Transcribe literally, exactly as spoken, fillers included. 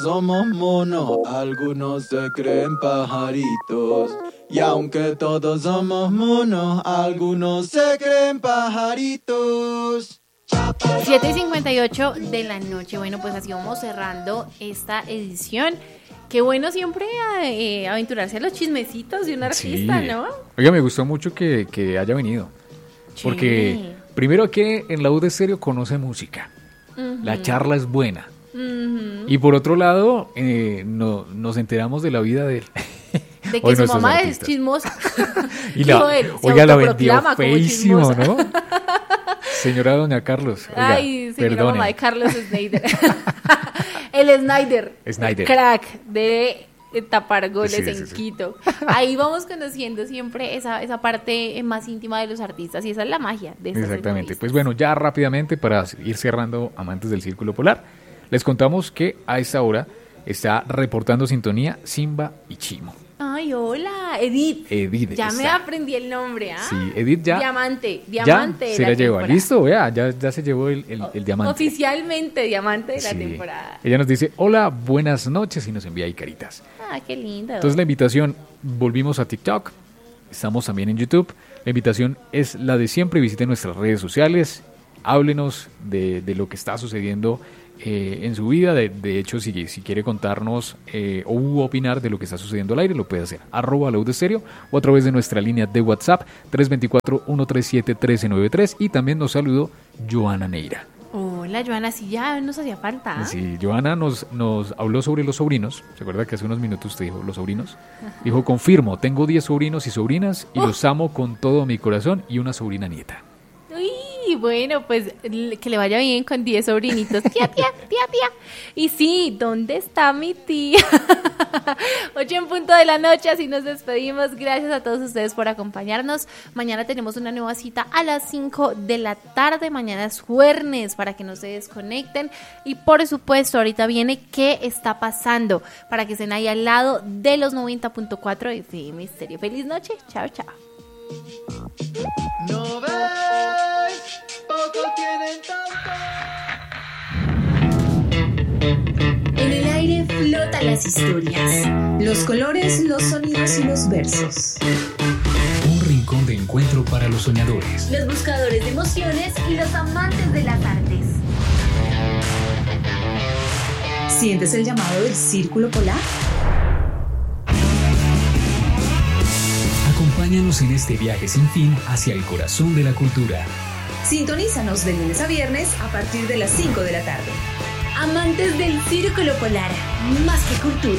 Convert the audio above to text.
somos monos, algunos se creen pajaritos. Y aunque todos somos monos, algunos se creen pajaritos. siete y cincuenta y ocho de la noche. Bueno, pues así vamos cerrando esta edición. Qué bueno siempre eh, aventurarse a los chismecitos de un artista, sí. ¿No? Oiga, me gustó mucho que, que haya venido. Sí. Porque primero que en la U de Estéreo conoce música. Uh-huh. La charla es buena. Uh-huh. Y por otro lado, eh, no, nos enteramos de la vida de él. De que su mamá artistas. Es chismosa. Y la, él, oiga, la vendió feísimo, ¿no? Señora doña Carlos. Oiga, ay, señora perdone. Mamá de Carlos Snyder. El Snyder. Snyder. Crack de tapar goles sí, en sí, Quito. Sí. Ahí vamos conociendo siempre esa, esa parte más íntima de los artistas y esa es la magia de estas exactamente. Pues bueno, ya rápidamente para ir cerrando, amantes del Círculo Polar, les contamos que a esta hora está reportando sintonía Simba y Chimo. Ay, hola, Edith. Edith. Ya está. Me aprendí el nombre, ¿ah? Sí, Edith ya. Diamante, diamante. Ya se la, la llevó, listo, vea, ya, ya se llevó el, el, el diamante. Oficialmente diamante de sí. la temporada. Ella nos dice, hola, buenas noches y nos envía ahí caritas. Ah, qué lindo. Entonces la invitación, volvimos a TikTok, estamos también en YouTube. La invitación es la de siempre, visiten nuestras redes sociales, háblenos de, de lo que está sucediendo Eh, en su vida, de, de hecho si, si quiere contarnos eh, o opinar de lo que está sucediendo al aire, lo puede hacer, arroba la U de Estéreo o a través de nuestra línea de WhatsApp tres dos cuatro, uno tres siete, uno tres nueve tres y también nos saludó Joana Neira. Hola Joana, sí ya nos hacía falta. ¿eh? Sí, Joana nos, nos habló sobre los sobrinos, ¿se acuerda que hace unos minutos usted dijo los sobrinos? Dijo, confirmo, tengo diez sobrinos y sobrinas y oh. los amo con todo mi corazón y una sobrina nieta. Uy, bueno, pues que le vaya bien con diez sobrinitos. Tía, tía, tía, tía. Y sí, ¿dónde está mi tía? ocho en punto de la noche, así nos despedimos. Gracias a todos ustedes por acompañarnos. Mañana tenemos una nueva cita a las cinco de la tarde. Mañana es jueves para que no se desconecten. Y por supuesto, ahorita viene ¿Qué está pasando? Para que estén ahí al lado de los noventa punto cuatro de F M Estéreo. Feliz noche. Chao, chao. No ves, poco tienen tanto. En el aire flotan las historias, los colores, los sonidos y los versos. Un rincón de encuentro para los soñadores, los buscadores de emociones y los amantes de las artes. ¿Sientes el llamado del Círculo Polar? Acompáñanos en este viaje sin fin hacia el corazón de la cultura. Sintonízanos de lunes a viernes a partir de las cinco de la tarde. Amantes del Círculo Polar, más que cultura.